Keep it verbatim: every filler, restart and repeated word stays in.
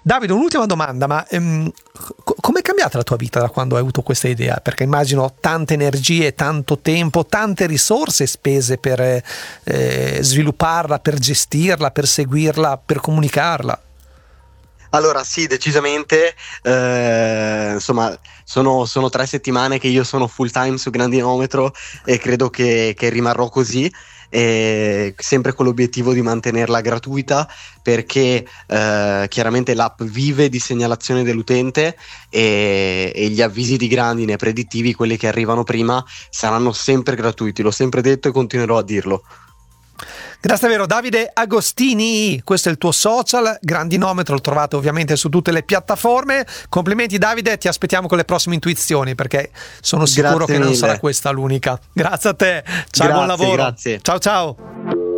Davide, un'ultima domanda, ma ehm, co- com'è cambiata la tua vita da quando hai avuto questa idea? Perché immagino tante energie, tanto tempo, tante risorse spese per eh, svilupparla, per gestirla, per seguirla, per comunicarla. Allora, sì, decisamente. eh, insomma, sono, sono tre settimane che io sono full time su Grandinometro e credo che, che rimarrò così, e sempre con l'obiettivo di mantenerla gratuita, perché eh, chiaramente l'app vive di segnalazione dell'utente, e, e gli avvisi di grandine predittivi, quelli che arrivano prima, saranno sempre gratuiti. L'ho sempre detto e continuerò a dirlo. Grazie davvero, Davide Agostini, questo è il tuo social, Grandinometro, lo trovate ovviamente su tutte le piattaforme. Complimenti Davide, ti aspettiamo con le prossime intuizioni, perché sono sicuro Grazie che non mille. sarà questa l'unica. Grazie a te, ciao, buon Grazie, lavoro. grazie. Ciao ciao.